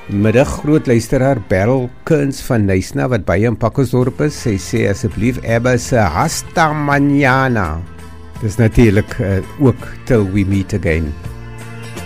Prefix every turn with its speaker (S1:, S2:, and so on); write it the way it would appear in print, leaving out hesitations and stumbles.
S1: Middag groot luisteraar Beryl Kearns van Nysna wat by in Pakkelsdorp is. Sy sê asseblief Ebba se hasta mañana. Dis natuurlik ook till we meet again.